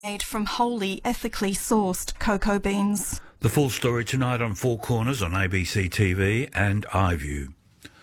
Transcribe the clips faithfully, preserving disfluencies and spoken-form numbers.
Made from wholly ethically sourced cocoa beans. The full story tonight on Four Corners on A B C T V and iView.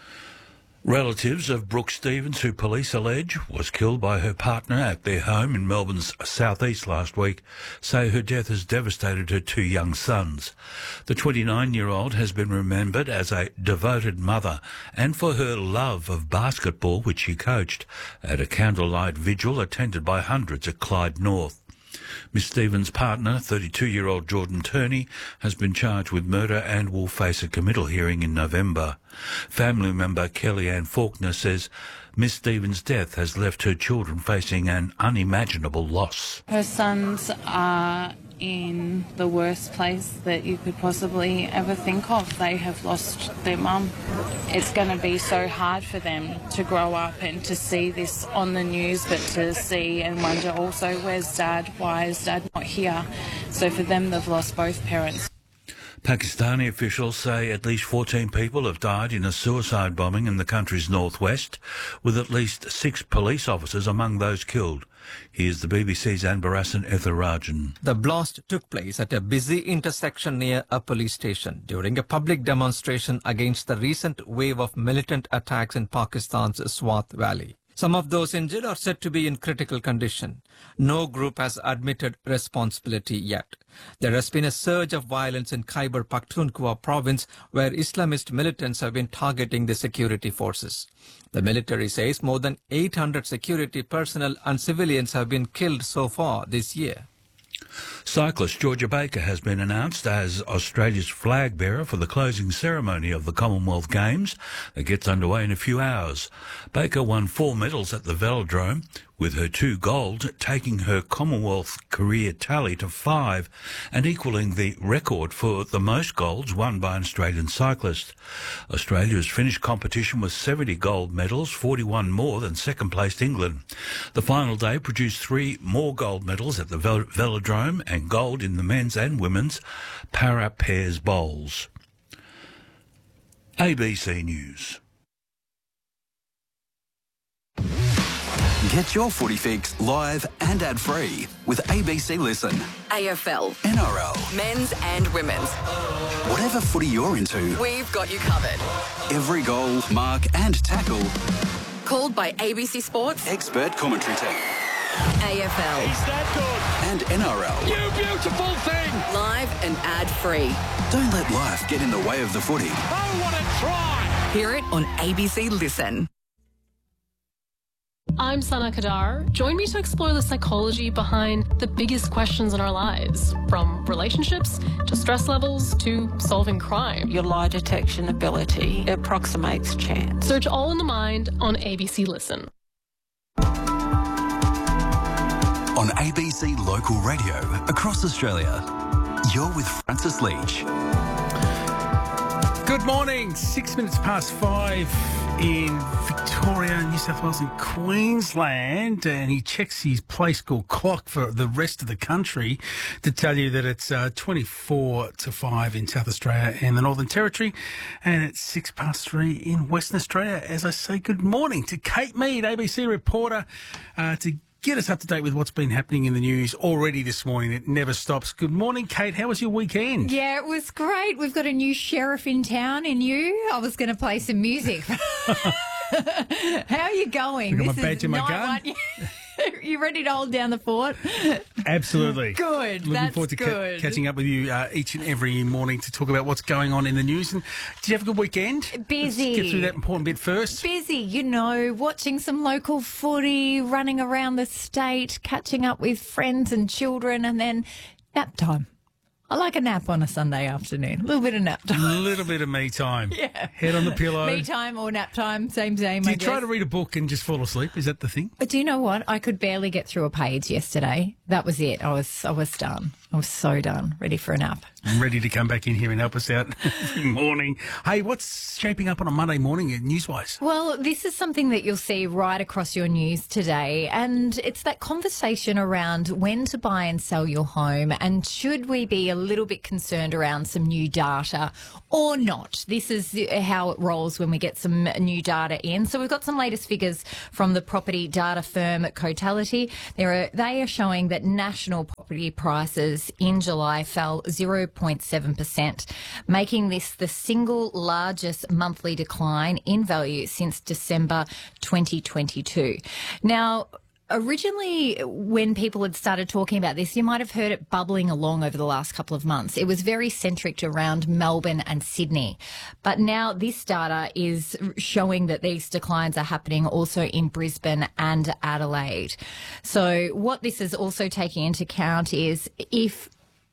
Relatives of Brooke Stevens, who police allege was killed by her partner at their home in Melbourne's southeast last week, say her death has devastated her two young sons. The twenty-nine-year-old has been remembered as a devoted mother and for her love of basketball, which she coached, at a candlelight vigil attended by hundreds at Clyde North. Miss Stevens' partner, thirty-two-year-old Jordan Turney, has been charged with murder and will face a committal hearing in November. Family member Kellyanne Faulkner says Miss Stevens' death has left her children facing an unimaginable loss. Her sons are in the worst place that you could possibly ever think of. They have lost their mum. It's going to be so hard for them to grow up and to see this on the news, but to see and wonder also, where's Dad? Why is Dad not here? So for them, they've lost both parents. Pakistani officials say at least fourteen people have died in a suicide bombing in the country's northwest, with at least six police officers among those killed. Here's the B B C's Ann Barassan Etharajan. The blast took place at a busy intersection near a police station during a public demonstration against the recent wave of militant attacks in Pakistan's Swat Valley. Some of those injured are said to be in critical condition. No group has admitted responsibility yet. There has been a surge of violence in Khyber Pakhtunkhwa province, where Islamist militants have been targeting the security forces. The military says more than eight hundred security personnel and civilians have been killed so far this year. Cyclist Georgia Baker has been announced as Australia's flag bearer for the closing ceremony of the Commonwealth Games that gets underway in a few hours. Baker won four medals at the Velodrome, with her two golds taking her Commonwealth career tally to five and equalling the record for the most golds won by an Australian cyclist. Australia's finished competition with seventy gold medals, forty-one more than second-placed England. The final day produced three more gold medals at the Vel- Velodrome and gold in the men's and women's para pairs bowls. A B C News. Get your footy fix live and ad-free with A B C Listen. A F L, N R L, men's and women's. whatever footy you're into, We've got you covered. every goal, mark and tackle, Called by A B C Sports, expert commentary team. A F L, Is that And N R L. good? You beautiful thing! live and ad-free. Don't let life get in the way of the footy. Oh, what a try! Hear it on A B C Listen. I'm Sana Kadar. Join me to explore the psychology behind the biggest questions in our lives, from relationships to stress levels to solving crime. Your lie detection ability approximates chance. Search All in the Mind on A B C Listen. On A B C Local Radio across Australia, you're with Francis Leach. Good morning. Six minutes past five in Victoria, New South Wales and Queensland. And he checks his play school clock for the rest of the country to tell you that it's uh, twenty-four to five in South Australia and the Northern Territory. And it's six past three in Western Australia. As I say, good morning to Kate Mead, A B C reporter, uh, to get us up to date with what's been happening in the news already this morning. It never stops. Good morning, Kate. How was your weekend? Yeah, it was great. We've got a new sheriff in town in you. I was going to play some music. How are you going? I got my This badge is and my night gun. one. You ready to hold down the fort? Absolutely. Good. Looking That's forward to ca- good. catching up with you uh, each and every morning to talk about what's going on in the news. And did you have a good weekend? Busy. Let's get through that important bit first. Busy, you know, watching some local footy, running around the state, catching up with friends and children, and then nap time. I like a nap on a Sunday afternoon. A little bit of nap A time. little bit of me time. Yeah. Head on the pillow. Me time or nap time, same, same. Do I you try guess. to read a book and just fall asleep? Is that the thing? But do you know what? I could barely get through a page yesterday. That was it. I was I was done. I was so done, ready for a nap. I'm ready to come back in here and help us out every morning. Hey, what's shaping up on a Monday morning uh, news-wise? Well, this is something that you'll see right across your news today, and it's that conversation around when to buy and sell your home, and should we be a little bit concerned around some new data or not. This is how it rolls when we get some new data in. So we've got some latest figures from the property data firm Cotality. There are, they are showing that national property prices in July fell zero point seven percent, making this the single largest monthly decline in value since December twenty twenty-two. Now, originally, when people had started talking about this, you might have heard it bubbling along over the last couple of months. It was very centric around Melbourne and Sydney. But now this data is showing that these declines are happening also in Brisbane and Adelaide. So what this is also taking into account is if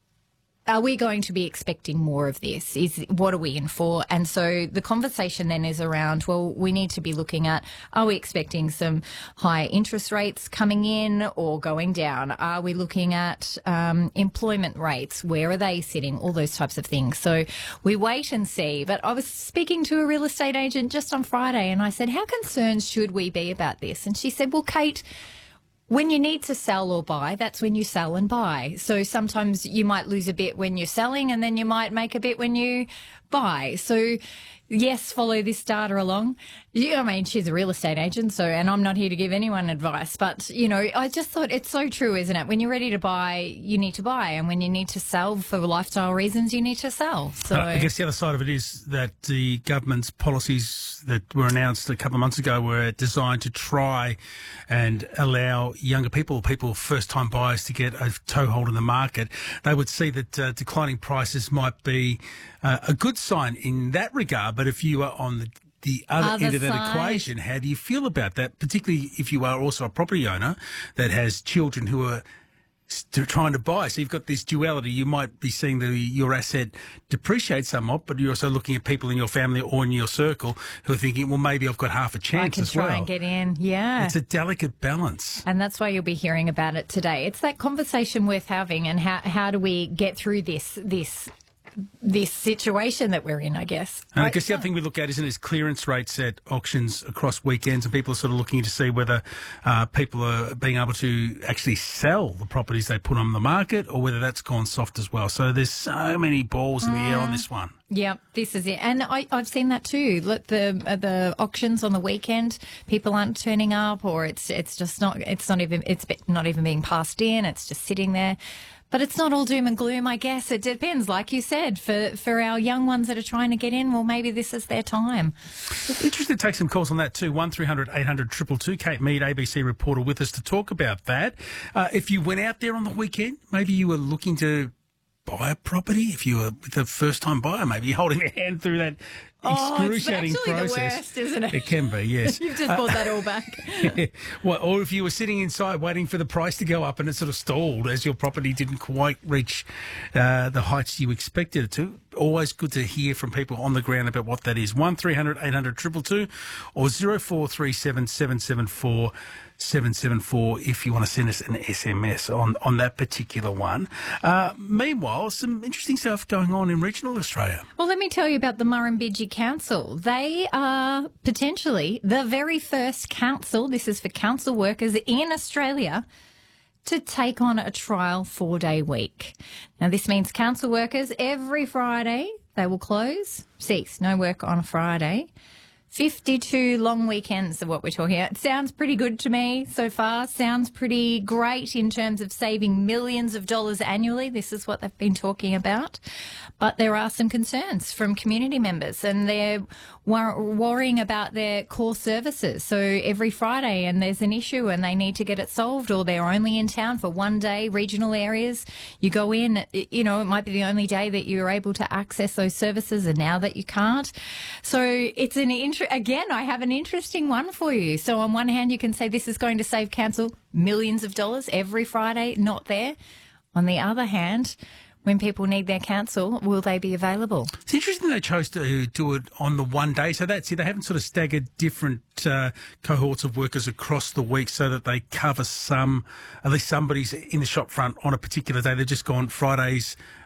are we going to be expecting more of this? Is what are we in for? And so the conversation then is around, well, we need to be looking at, are we expecting some high interest rates coming in or going down? Are we looking at um, employment rates? Where are they sitting? All those types of things. So we wait and see. But I was speaking to a real estate agent just on Friday and I said, how concerned should we be about this? And she said, well, Kate, when you need to sell or buy, that's when you sell and buy. So sometimes you might lose a bit when you're selling and then you might make a bit when you buy. So yes, follow this data along. Yeah, I mean, she's a real estate agent, so, and I'm not here to give anyone advice, but, you know, I just thought it's so true, isn't it? When you're ready to buy, you need to buy, and when you need to sell for lifestyle reasons, you need to sell. So I guess the other side of it is that the government's policies that were announced a couple of months ago were designed to try and allow younger people, people first-time buyers, to get a toehold in the market. They would see that uh, declining prices might be uh, a good sign in that regard, but if you are on the the other, other end of that side. equation, how do you feel about that, particularly if you are also a property owner that has children who are st- trying to buy? So you've got this duality. You might be seeing the, your asset depreciate somewhat, but you're also looking at people in your family or in your circle who are thinking, well, maybe I've got half a chance I can as try well. and get in. Yeah. It's a delicate balance. And that's why you'll be hearing about it today. It's that conversation worth having, and how, how do we get through this this this situation that we're in, I guess. And I guess the other thing we look at, isn't it, is clearance rates at auctions across weekends, and people are sort of looking to see whether uh, people are being able to actually sell the properties they put on the market, or whether that's gone soft as well. So there's so many balls in the air on this one. Yeah, this is it. And I, I've seen that too. Look, the uh, the auctions on the weekend, people aren't turning up, or it's it's just not, it's not even, it's not even being passed in. It's just sitting there. But it's not all doom and gloom, I guess. It depends, like you said, for, for our young ones that are trying to get in, well, maybe this is their time. Interested to take some calls on that too. one three hundred eight hundred two two two. Kate Mead, A B C reporter, with us to talk about that. Uh, if you went out there on the weekend, maybe you were looking to buy a property. If you were with a first-time buyer, maybe you're holding a hand through that excruciating oh, it's process. the worst, isn't it? It can be, yes. You've just brought that all back. Yeah. Well, or if you were sitting inside waiting for the price to go up and it sort of stalled as your property didn't quite reach uh, the heights you expected it to. Always good to hear from people on the ground about what that is. one three hundred eight hundred two two two or zero four three seven seven seven four seven seven four if you want to send us an S M S on, on that particular one. Uh, meanwhile, some interesting stuff going on in regional Australia. Well, let me tell you about the Murrumbidgee Council. They are potentially the very first council, this is for council workers in Australia, to take on a trial four-day week. Now, this means council workers every Friday, they will close, cease, no work on a Friday. fifty-two long weekends of what we're talking about. It sounds pretty good to me so far. Sounds pretty great in terms of saving millions of dollars annually. This is what they've been talking about. But there are some concerns from community members, and they're wor- worrying about their core services. So every Friday and there's an issue and they need to get it solved, or they're only in town for one day, regional areas. You go in, you know, it might be the only day that you're able to access those services, and now that you can't. So it's an inter- again, I have an interesting one for you. So on one hand, you can say this is going to save council millions of dollars every Friday, not there. On the other hand, when people need their council, will they be available? It's interesting they chose to do it on the one day. So that's it. They haven't sort of staggered different uh, cohorts of workers across the week so that they cover some, at least somebody's in the shop front on a particular day. They've just gone Fridays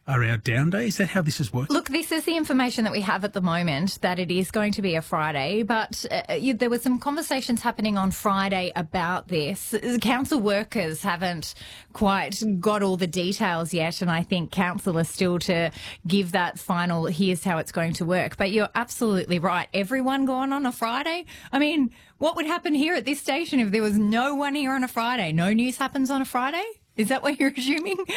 are our down days? Is that how this is working? Look, this is the information that we have at the moment, that it is going to be a Friday, but uh, you, there were some conversations happening on Friday about this. Council workers haven't quite got all the details yet, and I think council are still to give that final, here's how it's going to work. But you're absolutely right. Everyone gone on a Friday? I mean, what would happen here at this station if there was no one here on a Friday? No news happens on a Friday? Is that what you're assuming?